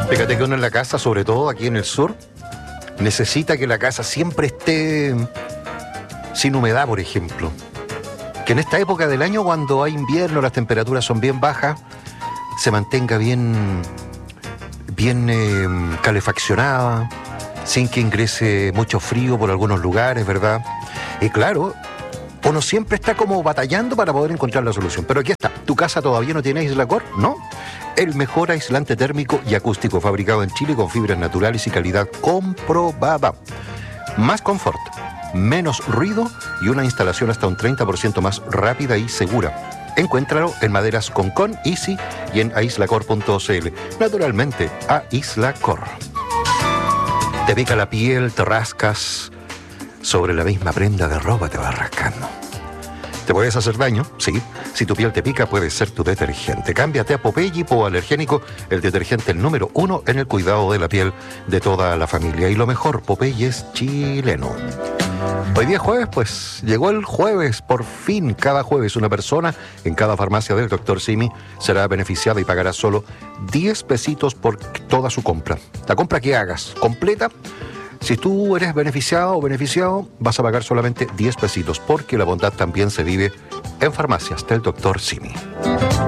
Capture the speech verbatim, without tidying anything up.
Fíjate que uno en la casa, sobre todo aquí en el sur, necesita que la casa siempre esté sin humedad, por ejemplo. Que en esta época del año, cuando hay invierno, las temperaturas son bien bajas, se mantenga bien, bien eh, calefaccionada, sin que ingrese mucho frío por algunos lugares, ¿verdad? Y claro, uno siempre está como batallando para poder encontrar la solución. Pero aquí está, ¿tu casa todavía no tiene Aislacor? ¿No? El mejor aislante térmico y acústico fabricado en Chile con fibras naturales y calidad comprobada. Más confort, menos ruido y una instalación hasta un treinta por ciento más rápida y segura. Encuéntralo en Maderas Concon, Easy y en aislacor punto cl. Naturalmente, Aislacor. Te pica la piel, te rascas, sobre la misma prenda de ropa te vas rascando. ¿Te puedes hacer daño? Sí. Si tu piel te pica, puede ser tu detergente. Cámbiate a Popeye Hipoalergénico, el detergente número uno en el cuidado de la piel de toda la familia. Y lo mejor, Popeye es chileno. Hoy día jueves, pues llegó el jueves, por fin. Cada jueves una persona en cada farmacia del doctor Simi será beneficiada y pagará solo diez pesitos por toda su compra. La compra que hagas completa, si tú eres beneficiado o beneficiado, vas a pagar solamente diez pesitos, porque la bondad también se vive en farmacias del doctor Simi.